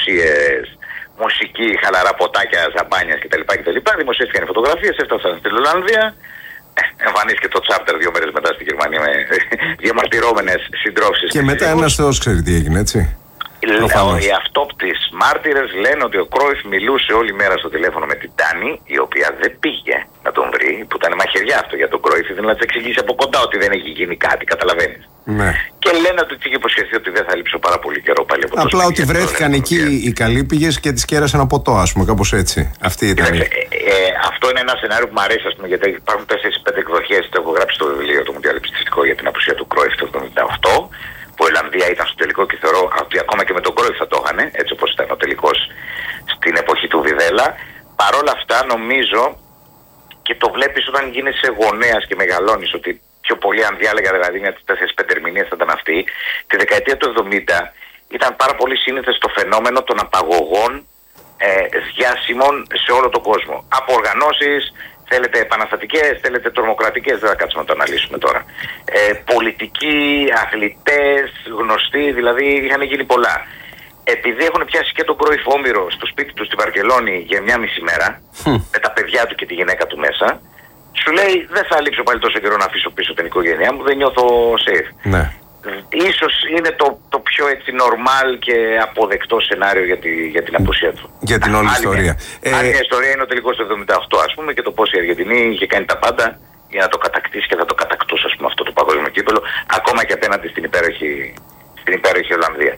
παρουσίες, μουσική, χαλαρά ποτάκια, ζαμπάνια κτλ. Δημοσιεύτηκαν οι φωτογραφίες, έφτασαν στην Ολλανδία. Εμφανίστηκε το τσάρτερ 2 μέρες μετά στη Γερμανία με διαμαρτυρόμενες συντρόφισσες. Και μετά ένας θεός ξέρει τι έγινε, έτσι. Οι αυτόπτεις μάρτυρες λένε ότι ο Κρόιφ μιλούσε όλη μέρα στο τηλέφωνο με την Τάνη, η οποία δεν πήγε να τον βρει, που ήταν μαχαιριά αυτό για τον Κρόιφ, ήθελε να της εξηγήσει από κοντά ότι δεν έχει γίνει κάτι, καταλαβαίνεις. Ναι. Και λένε ότι της είχε υποσχεθεί ότι δεν θα λείψω πάρα πολύ καιρό πάλι από το απλά ότι βρέθηκαν εκεί οι καλύπηγες και τις κέρασαν από το, ας πούμε, κάπως έτσι. Αυτή ήταν. Αυτό είναι ένα σενάριο που μου αρέσει, ας πούμε, γιατί υπάρχουν 4-5 εκδοχές. Το έχω γράψει στο βιβλίο το Μουντιάλ Επιστημιστικό για την απουσία του Κρόιφ το 1978. Που η Ολλανδία ήταν στο τελικό και θεωρώ ότι ακόμα και με τον Κρόιφ θα το είχαν, έτσι όπως ήταν ο τελικός στην εποχή του Βιδέλα. Παρ' όλα αυτά νομίζω, και το βλέπεις όταν γίνεσαι γονέας και μεγαλώνεις, ότι πιο πολύ, αν διάλεγα δηλαδή μια τις 4-5 ερμηνείες, θα ήταν αυτή. Τη δεκαετία του 70 ήταν πάρα πολύ σύνηθες το φαινόμενο των απαγωγών διάσημων σε όλο τον κόσμο. Από οργανώσεις, θέλετε επαναστατικές, θέλετε τρομοκρατικές, δεν θα κάτσουμε να το αναλύσουμε τώρα. Πολιτικοί, αθλητές, γνωστοί, δηλαδή είχαν γίνει πολλά. Επειδή έχουν πιάσει και τον Κρόιφ Όμηρο στο σπίτι του στη Βαρκελόνη για μια μισή μέρα, με τα παιδιά του και τη γυναίκα του μέσα, σου λέει δεν θα λείψω πάλι τόσο καιρό να αφήσω πίσω την οικογένειά μου, δεν νιώθω safe. Ναι. Ίσως είναι το πιο έτσι normal και αποδεκτό σενάριο για την απουσία του. Για την όλη ιστορία. Άλλη μια ιστορία είναι ο τελικός του 78, ας πούμε, και το πώς η Αργεντινή είχε κάνει τα πάντα για να το κατακτήσει και θα το κατακτούσε, ας πούμε, αυτό το παγκόσμιο κύπελλο, ακόμα και απέναντι στην υπέροχη Ολλανδία.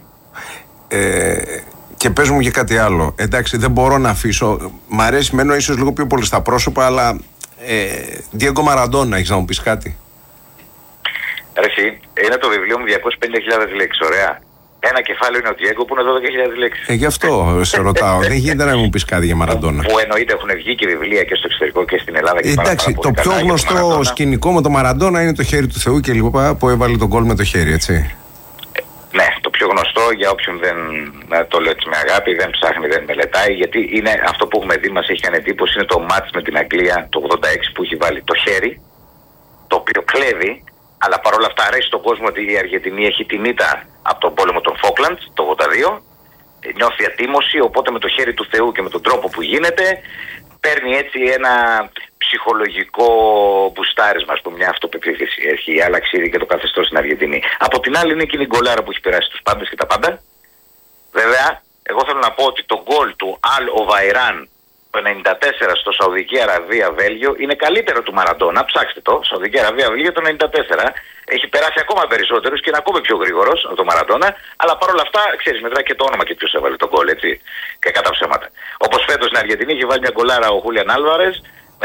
Και πες μου και κάτι άλλο. Εντάξει, δεν μπορώ να αφήσω. Μ' αρέσει, μένω ίσως λίγο πιο πολύ στα πρόσωπα, αλλά Διέγκο Μαραντόνα, έχεις να μου πεις κάτι? Εσύ, είναι το βιβλίο μου 250.000 λέξεις, ωραία. Ένα κεφάλαιο είναι ο Διέγκο που είναι 12.000 λέξεις. Γι' αυτό σε ρωτάω. Δεν γίνεται να μου πεις κάτι για Μαραντόνα. Που εννοείται έχουν βγει και βιβλία και στο εξωτερικό και στην Ελλάδα. Και εντάξει, το πιο γνωστό σκηνικό με τον Μαραντόνα είναι το χέρι του Θεού και λοιπά, που έβαλε τον γκολ με το χέρι, έτσι. Ναι, το πιο γνωστό για όποιον δεν το λέω έτσι με αγάπη, δεν ψάχνει, δεν μελετάει, γιατί είναι αυτό που έχουμε δει, μας έχει κάνει εντύπωση, είναι το μάτς με την Αγγλία το 86 που έχει βάλει το χέρι, το οποίο κλέβει, αλλά παρόλα αυτά αρέσει στον κόσμο ότι η Αργεντινή έχει την ήττα από τον πόλεμο των Φόκλαντς το 82, νιώθει ατίμωση, οπότε με το χέρι του Θεού και με τον τρόπο που γίνεται, παίρνει έτσι ένα ψυχολογικό μπουστάρισμα, ας πούμε, μια αυτοπεποίθηση. Έχει άλλαξει ήδη και το καθεστώς στην Αργεντινή. Από την άλλη είναι εκείνη η γκολάρα που έχει περάσει τους πάντες και τα πάντα. Βέβαια, εγώ θέλω να πω ότι το γκολ του Αλ Οβαϊράν το 94 στο Σαουδική Αραβία Βέλγιο είναι καλύτερο του Μαραντόνα. Ψάξτε το. Σαουδική Αραβία Βέλγιο το 94 έχει περάσει ακόμα περισσότερους και είναι ακόμα πιο γρήγορος από το Μαραντόνα. Αλλά παρόλα αυτά, ξέρεις, μετράει και το όνομα και ποιος έβαλε τον γκολ, έτσι. Και κατά ψέματα. Όπως φέτος στην Αργεντινή έχει βάλει μια γκολάρα ο Χούλιαν Άλβαρες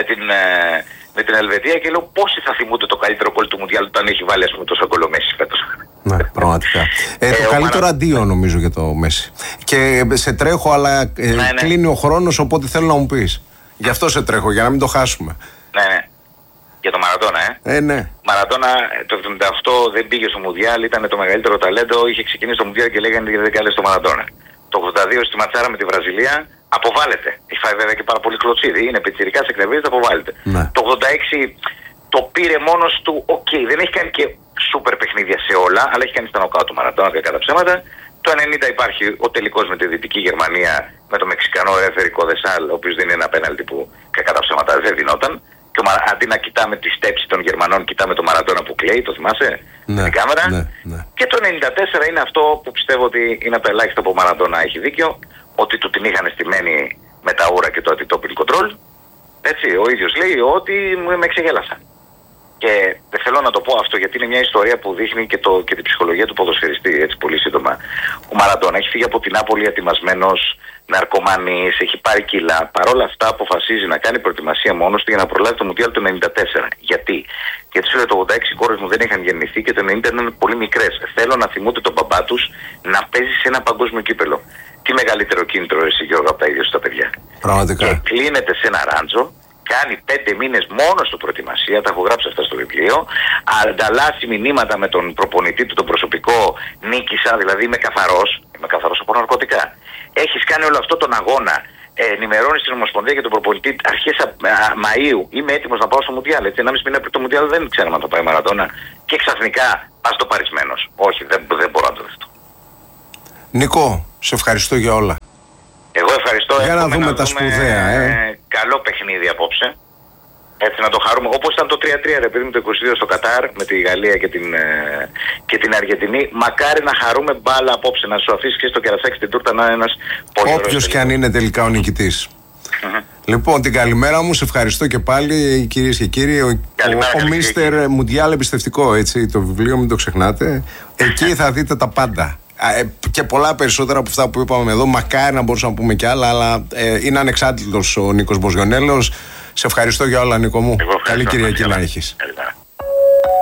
με την Ελβετία και λέω πόσοι θα θυμούνται το καλύτερο γκολ του Μουντιάλ όταν έχει βάλει, ας πούμε, τόσο γκολ ο Μέση φέτος. Ναι, πραγματικά. Το καλύτερο αντίο νομίζω για το Μέση. Και σε τρέχω, αλλά κλείνει ο χρόνος, οπότε θέλω να μου πεις. Γι' αυτό σε τρέχω, για να μην το χάσουμε. Ναι. Για το Μαραντόνα, ναι. Μαραντόνα το 78 δεν πήγε στο Μουντιάλ, ήταν το μεγαλύτερο ταλέντο, είχε ξεκινήσει το Μουντιάλ και λέγανε γιατί δεν κάλεσε το Μαραντόνα. Το 82 στη ματσάρα με τη Βραζιλία αποβάλλεται. Έχει φάει βέβαια και πάρα πολύ κλωτσίδι, είναι πιτσιρικάς, εκνευρίζεται, αποβάλλεται. Ναι. Το 86 το πήρε μόνος του, δεν έχει κάνει και σούπερ παιχνίδια σε όλα, αλλά έχει κάνει στα νοκάου του Μαραντόνα και κατά ψέματα. Το 90 υπάρχει ο τελικός με τη Δυτική Γερμανία με το Μεξικανό ρέφερι Κοδεσάλ, ο οποίος δεν είναι ένα πέναλτι που και κατά ψέματα δεν δινόταν. Και αντί να κοιτάμε τη στέψη των Γερμανών, κοιτάμε το Μαραντόνα που κλαίει, το θυμάσαι, ναι, την κάμερα. Ναι. Και το 94 είναι αυτό που πιστεύω ότι είναι από τα ελάχιστα που ο Μαραντόνα έχει δίκιο, ότι του την είχαν στημένη με τα ούρα και το αντιτόπιλ κοντρόλ. Έτσι, ο ίδιος λέει ότι με ξεγέλασαν. Και δεν θέλω να το πω αυτό γιατί είναι μια ιστορία που δείχνει και την ψυχολογία του ποδοσφαιριστή, έτσι πολύ σύντομα. Ο Μαραντόνα έχει φύγει από την Νάπολη ατιμασμένος, ναρκωμανής, έχει πάρει κιλά. Παρ' όλα αυτά αποφασίζει να κάνει προετοιμασία μόνος του για να προλάβει το Μουντιάλ το 94. Γιατί σου λέει το 86 οι κόρες μου δεν είχαν γεννηθεί και το 90 ήταν πολύ μικρές. Θέλω να θυμούνται τον μπαμπά τους να παίζει σε ένα παγκόσμιο κύπελο. Τι μεγαλύτερο κίνητρο εσύ, Γιώργο, από τα ίδια σου τα παιδιά. Πραγματικά. Και κλείνεται σε ένα ράντζο. Κάνει 5 μήνες μόνο του προετοιμασία, τα έχω γράψει αυτά στο βιβλίο. Ανταλλάσσει μηνύματα με τον προπονητή του, τον προσωπικό, νίκησα, δηλαδή είμαι καθαρός από ναρκωτικά. Έχεις κάνει όλο αυτό τον αγώνα, ενημερώνεις την Ομοσπονδία και τον προπονητή αρχές Μαΐου. Είμαι έτοιμος να πάω στο Μουντιάλ. Έτσι, 1,5 μήνα πριν το Μουντιάλ δεν ξέραμε αν θα πάει Μαραντόνα. Και ξαφνικά πας το παρισμένος. Όχι, δεν μπορώ να το δεχτώ. Νικό, σε ευχαριστώ για όλα. ευχαριστώ. Για να δούμε τα σπουδαία. Καλό παιχνίδι απόψε. Έτσι να το χαρούμε. Όπως ήταν το 3-3, επειδή με το 22 στο Κατάρ, με τη Γαλλία και την Αργεντινή. Μακάρι να χαρούμε μπάλα απόψε. Να σου αφήσει και στο κερατσάκι στην τούρτα να είναι ένας πολύ ωραίος. Όποιος και αν είναι τελικά ο νικητής. Λοιπόν, την καλημέρα μου, σε ευχαριστώ και πάλι, κυρίες και κύριοι. Ο Μίστερ Μουντιάλ εμπιστευτικό, έτσι, το βιβλίο, μην το ξεχνάτε. Εκεί θα δείτε τα πάντα. Και πολλά περισσότερα από αυτά που είπαμε εδώ. Μακάρι να μπορούσαμε να πούμε κι άλλα, αλλά είναι ανεξάρτητος ο Νίκος Μποζιονέλος. Σε ευχαριστώ για όλα, Νίκο μου. Καλή Κυριακή να έχεις.